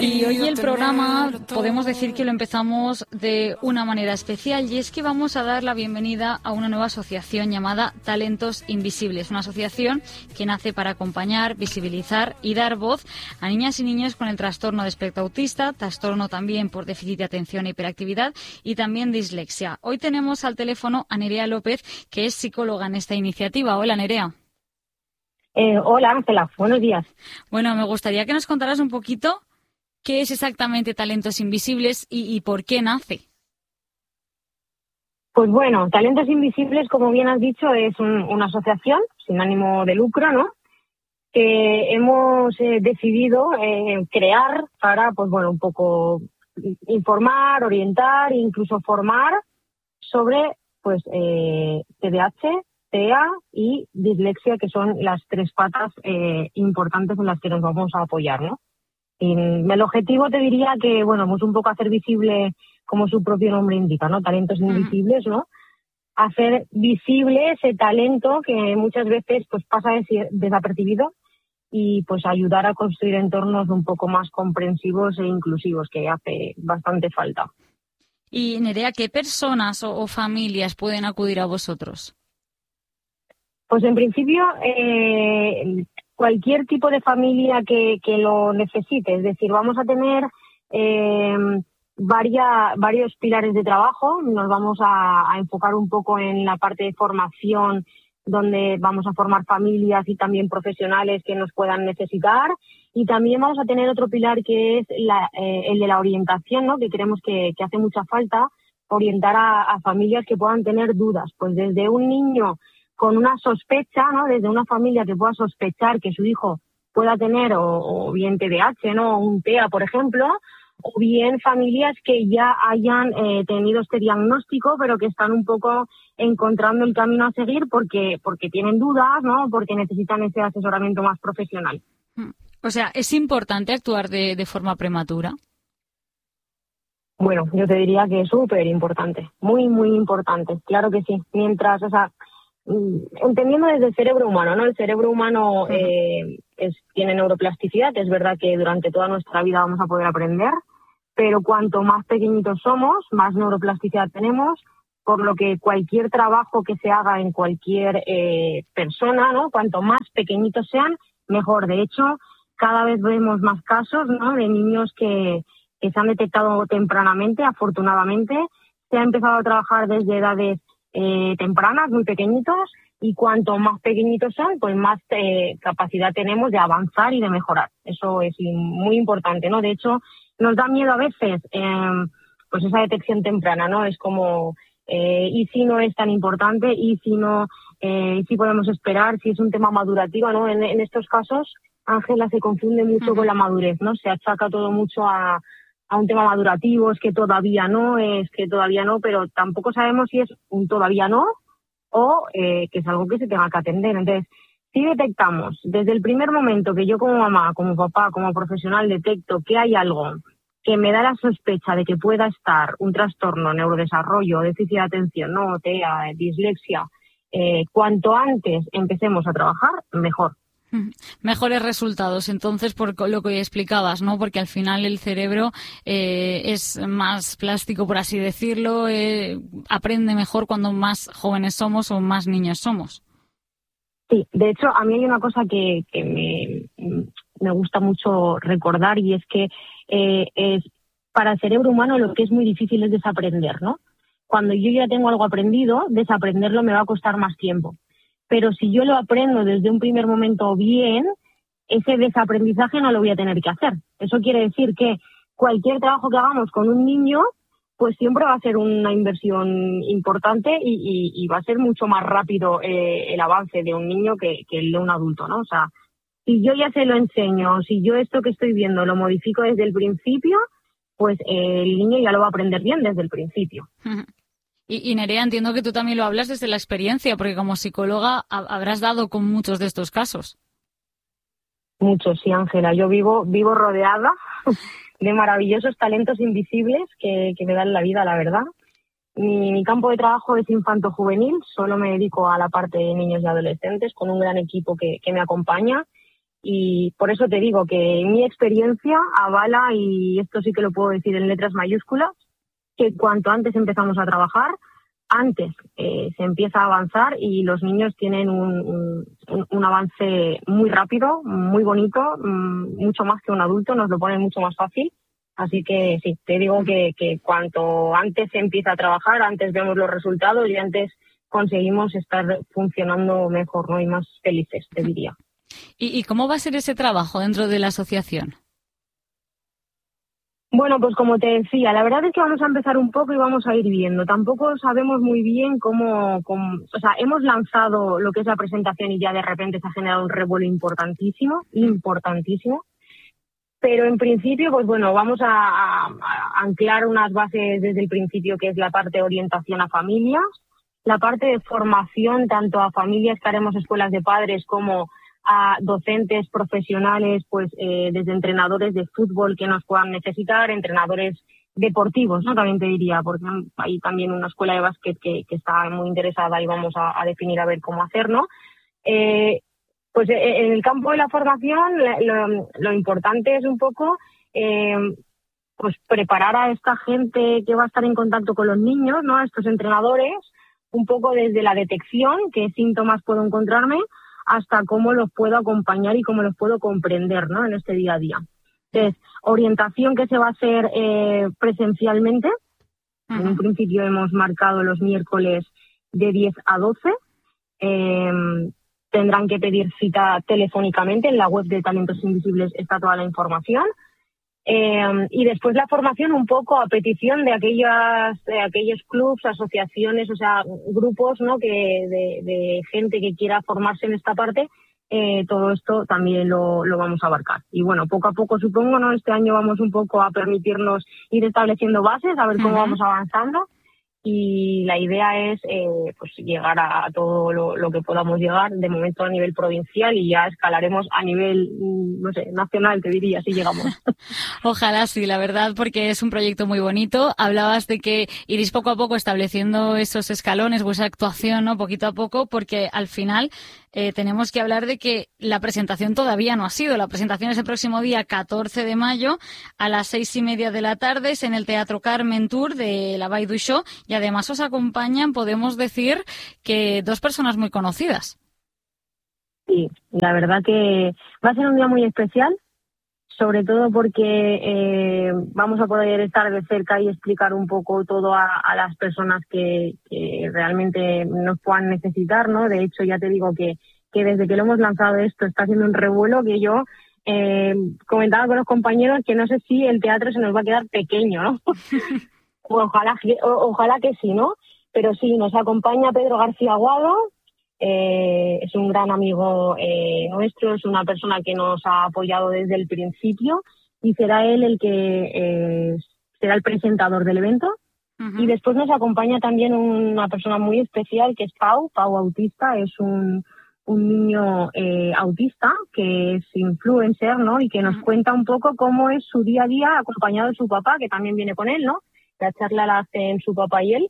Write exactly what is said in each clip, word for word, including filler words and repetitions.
Y hoy el programa podemos decir que lo empezamos de una manera especial, y es que vamos a dar la bienvenida a una nueva asociación llamada Talentos Invisibles, una asociación que nace para acompañar, visibilizar y dar voz a niñas y niños con el trastorno de espectro autista, trastorno también por déficit de atención e hiperactividad y también dislexia. Hoy tenemos al teléfono a Nerea López, que es psicóloga en esta iniciativa. Hola, Nerea. Eh, hola, Ángela. Buenos días. Bueno, me gustaría que nos contaras un poquito qué es exactamente Talentos Invisibles y, y por qué nace. Pues bueno, Talentos Invisibles, como bien has dicho, es un, una asociación sin ánimo de lucro, ¿no? Que hemos eh, decidido eh, crear para, pues bueno, un poco informar, orientar e incluso formar sobre, pues, eh, T D A H, T E A y dislexia, que son las tres patas eh, importantes en las que nos vamos a apoyar, ¿no? Y el objetivo te diría que, bueno, pues un poco hacer visible, como su propio nombre indica, ¿no? Talentos invisibles, ¿no? Hacer visible ese talento que muchas veces pues pasa desapercibido y pues ayudar a construir entornos un poco más comprensivos e inclusivos, que hace bastante falta. Y Nerea, ¿qué personas o, o familias pueden acudir a vosotros? Pues en principio, eh, cualquier tipo de familia que, que lo necesite. Es decir, vamos a tener eh, varia, varios pilares de trabajo. Nos vamos a, a enfocar un poco en la parte de formación, donde vamos a formar familias y también profesionales que nos puedan necesitar. Y también vamos a tener otro pilar que es la, eh, el de la orientación, ¿no? Que creemos que, que hace mucha falta orientar a, a familias que puedan tener dudas. Pues desde un niño con una sospecha, ¿no? Desde una familia que pueda sospechar que su hijo pueda tener o, o bien T D A H, ¿no? Un T E A, por ejemplo, o bien familias que ya hayan eh, tenido este diagnóstico, pero que están un poco encontrando el camino a seguir porque porque tienen dudas, ¿no? Porque necesitan ese asesoramiento más profesional. O sea, ¿es importante actuar de, de forma prematura? Bueno, yo te diría que es súper importante, muy, muy importante. Claro que sí. Mientras, o sea, entendiendo desde el cerebro humano, ¿no? El cerebro humano eh, es, tiene neuroplasticidad. Es verdad que durante toda nuestra vida vamos a poder aprender, pero cuanto más pequeñitos somos, más neuroplasticidad tenemos, por lo que cualquier trabajo que se haga en cualquier eh, persona, ¿no? Cuanto más pequeñitos sean, mejor. De hecho, cada vez vemos más casos, ¿no? De niños que, que se han detectado tempranamente, afortunadamente. Se ha empezado a trabajar desde edades Eh, tempranas, muy pequeñitos, y cuanto más pequeñitos son, pues más eh, capacidad tenemos de avanzar y de mejorar. Eso es muy importante, ¿no? De hecho, nos da miedo a veces eh, pues esa detección temprana, ¿no? Es como, eh, ¿y si no es tan importante? ¿Y si no, eh, y si podemos esperar? Si es un tema madurativo, ¿no? En, en estos casos, Ángela, se confunde mucho uh-huh. con la madurez, ¿no? Se achaca todo mucho a a un tema madurativo, es que todavía no, es que todavía no, pero tampoco sabemos si es un todavía no o eh, que es algo que se tenga que atender. Entonces, si detectamos desde el primer momento que yo como mamá, como papá, como profesional detecto que hay algo que me da la sospecha de que pueda estar un trastorno, neurodesarrollo, déficit de atención, no, T E A, dislexia, eh, cuanto antes empecemos a trabajar, mejor. Mejores resultados, entonces, por lo que explicabas, ¿no? Porque al final el cerebro eh, es más plástico, por así decirlo, eh, aprende mejor cuando más jóvenes somos o más niños somos. Sí, de hecho, a mí hay una cosa que, que me, me gusta mucho recordar, y es que eh, es para el cerebro humano lo que es muy difícil es desaprender, ¿no? Cuando yo ya tengo algo aprendido, desaprenderlo me va a costar más tiempo. Pero si yo lo aprendo desde un primer momento bien, ese desaprendizaje no lo voy a tener que hacer. Eso quiere decir que cualquier trabajo que hagamos con un niño, pues siempre va a ser una inversión importante y, y, y va a ser mucho más rápido eh, el avance de un niño que, que el de un adulto, ¿no? O sea, si yo ya se lo enseño, si yo esto que estoy viendo lo modifico desde el principio, pues eh, el niño ya lo va a aprender bien desde el principio. Y, y Nerea, entiendo que tú también lo hablas desde la experiencia, porque como psicóloga habrás dado con muchos de estos casos. Muchos, sí, Ángela. Yo vivo vivo rodeada de maravillosos talentos invisibles que, que me dan la vida, la verdad. Mi, mi campo de trabajo es infanto-juvenil, solo me dedico a la parte de niños y adolescentes con un gran equipo que, que me acompaña. Y por eso te digo que mi experiencia avala, y esto sí que lo puedo decir en letras mayúsculas, que cuanto antes empezamos a trabajar, antes eh, se empieza a avanzar y los niños tienen un, un, un avance muy rápido, muy bonito, mucho más que un adulto, nos lo ponen mucho más fácil. Así que sí, te digo que, que cuanto antes se empieza a trabajar, antes vemos los resultados y antes conseguimos estar funcionando mejor, ¿no? Y más felices, te diría. ¿Y, y cómo va a ser ese trabajo dentro de la asociación? Bueno, pues como te decía, la verdad es que vamos a empezar un poco y vamos a ir viendo. Tampoco sabemos muy bien cómo, cómo, o sea, hemos lanzado lo que es la presentación y ya de repente se ha generado un revuelo importantísimo, importantísimo. Pero en principio, pues bueno, vamos a, a, a anclar unas bases desde el principio, que es la parte de orientación a familias, la parte de formación tanto a familias que haremos escuelas de padres como a docentes profesionales, pues eh, desde entrenadores de fútbol que nos puedan necesitar, entrenadores deportivos, ¿no? También te diría, porque hay también una escuela de básquet que, que está muy interesada y vamos a, a definir a ver cómo hacer, ¿no? Eh, pues eh, en el campo de la formación lo, lo importante es un poco eh, pues preparar a esta gente que va a estar en contacto con los niños, ¿no? A estos entrenadores, un poco desde la detección, qué síntomas puedo encontrarme, hasta cómo los puedo acompañar y cómo los puedo comprender, ¿no? En este día a día. Entonces, orientación que se va a hacer eh, presencialmente. Uh-huh. En un principio hemos marcado los miércoles de diez a doce. Eh, tendrán que pedir cita telefónicamente. En la web de Talentos Invisibles está toda la información. Eh, y después la formación un poco a petición de aquellas de aquellos clubs, asociaciones, o sea, grupos, ¿no? Que de, de gente que quiera formarse en esta parte, eh, todo esto también lo, lo vamos a abarcar. Y bueno, poco a poco supongo, ¿no? Este año vamos un poco a permitirnos ir estableciendo bases, a ver cómo uh-huh. vamos avanzando. Y la idea es eh, pues llegar a, a todo lo, lo que podamos llegar, de momento a nivel provincial, y ya escalaremos a nivel, no sé, nacional, te diría, si llegamos. Ojalá sí, la verdad, porque es un proyecto muy bonito. Hablabas de que iréis poco a poco estableciendo esos escalones o esa actuación, ¿no? Poquito a poco, porque al final eh, tenemos que hablar de que la presentación todavía no ha sido. La presentación es el próximo día catorce de mayo a las seis y media de la tarde, es en el Teatro Carmen Tour de la Baidu Show. Y además os acompañan, podemos decir, que dos personas muy conocidas. Sí, la verdad que va a ser un día muy especial, sobre todo porque eh, vamos a poder estar de cerca y explicar un poco todo a, a las personas que, que realmente nos puedan necesitar, ¿no? De hecho, ya te digo que, que desde que lo hemos lanzado esto está haciendo un revuelo que yo eh, comentaba con los compañeros que no sé si el teatro se nos va a quedar pequeño, ¿no? Ojalá, o, ojalá que sí, ¿no? Pero sí, nos acompaña Pedro García Aguado, eh, es un gran amigo eh, nuestro, es una persona que nos ha apoyado desde el principio y será él el que eh, será el presentador del evento. Uh-huh. Y después nos acompaña también una persona muy especial que es Pau, Pau Autista, es un, un niño eh, autista que es influencer, ¿no? Y que nos uh-huh. cuenta un poco cómo es su día a día acompañado de su papá, que también viene con él, ¿no? La charla la hacen su papá y él,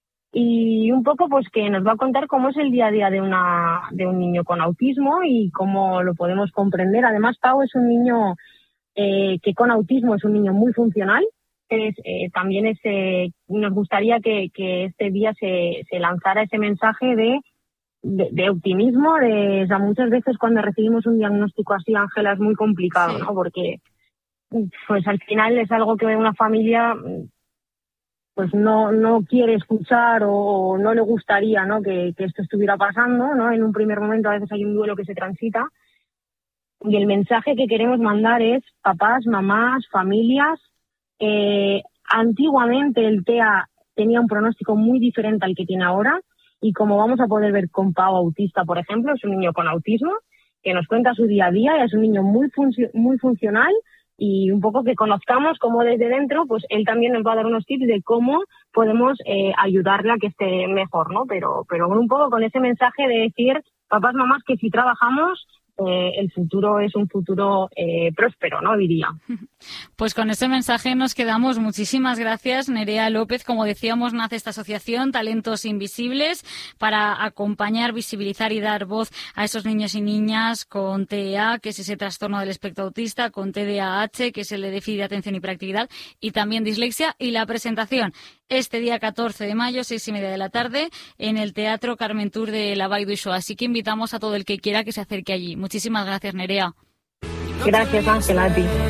y un poco pues que nos va a contar cómo es el día a día de una de un niño con autismo y cómo lo podemos comprender. Además, Pau es un niño eh, que con autismo es un niño muy funcional. Es, eh, también es, eh, nos gustaría que, que este día se, se lanzara ese mensaje de, de, de optimismo. De, o sea, muchas veces cuando recibimos un diagnóstico así, Ángela, es muy complicado, sí. ¿no? Porque pues al final es algo que una familia pues no no quiere escuchar o no le gustaría, ¿no? que, que esto estuviera pasando, ¿no? En un primer momento a veces hay un duelo que se transita y el mensaje que queremos mandar es papás, mamás, familias. Eh, antiguamente el T E A tenía un pronóstico muy diferente al que tiene ahora y como vamos a poder ver con Pau Autista, por ejemplo, es un niño con autismo que nos cuenta su día a día y es un niño muy funcio- muy funcional. Y un poco que conozcamos cómo desde dentro, pues él también nos va a dar unos tips de cómo podemos eh, ayudarle a que esté mejor, ¿no? Pero, pero un poco con ese mensaje de decir, papás, mamás, que si trabajamos, eh, el futuro es un futuro eh, próspero, ¿no? Diría. Pues con ese mensaje nos quedamos. Muchísimas gracias, Nerea López. Como decíamos, nace esta asociación Talentos Invisibles para acompañar, visibilizar y dar voz a esos niños y niñas con T E A, que es ese trastorno del espectro autista, con T D A H, que es el de déficit de atención y hiperactividad, y también dislexia. Y la presentación este día catorce de mayo, seis y media de la tarde, en el Teatro Carmen Tour de la Vall d'Uixó. Así que invitamos a todo el que quiera que se acerque allí. Muchísimas gracias, Nerea. Gracias, Ángela, a ti.